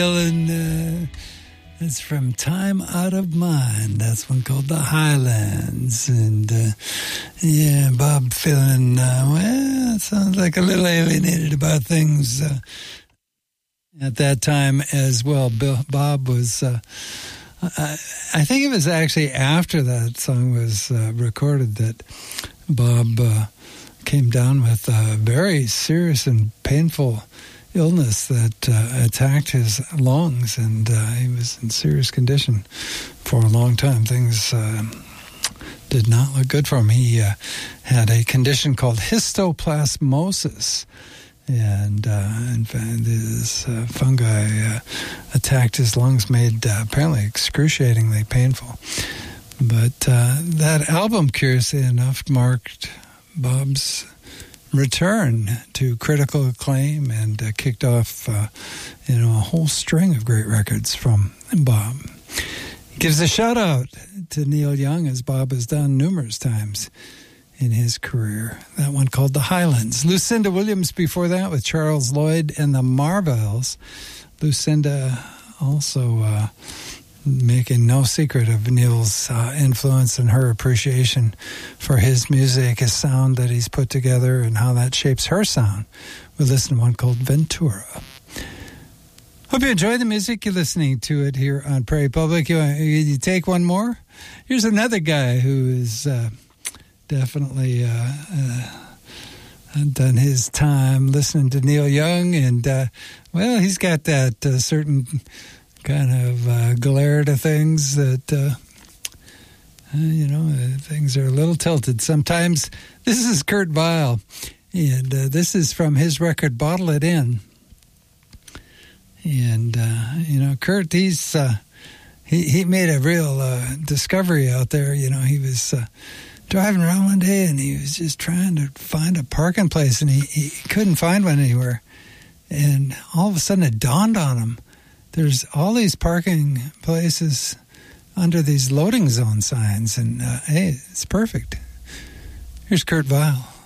It's from Time Out of Mind. That's one called The Highlands. And, Bob feeling, it sounds like a little alienated about things at that time as well. Bob was, I think it was actually after that song was recorded that Bob came down with a very serious and painful illness that attacked his lungs, and he was in serious condition for a long time. Things did not look good for him. He had a condition called histoplasmosis, and in fact, this fungi attacked his lungs, made apparently excruciatingly painful. But that album, curiously enough, marked Bob's return to critical acclaim and kicked off a whole string of great records from Bob. Gives a shout out to Neil Young, as Bob has done numerous times in his career. That one called The Highlands. Lucinda Williams before that with Charles Lloyd and the Marvels. Lucinda also making no secret of Neil's influence and her appreciation for his music, his sound that he's put together, and how that shapes her sound. We listen to one called Ventura. Hope you enjoy the music. You're listening to it here on Prairie Public. You take one more? Here's another guy who is definitely done his time listening to Neil Young, and, he's got that certain kind of glare to things that, things are a little tilted sometimes. This is Kurt Vile, and this is from his record Bottle It In. And, Kurt, he made a real discovery out there. He was driving around one day, and he was just trying to find a parking place, and he couldn't find one anywhere. And all of a sudden it dawned on him, there's all these parking places under these loading zone signs, and hey, it's perfect. Here's Kurt Vile.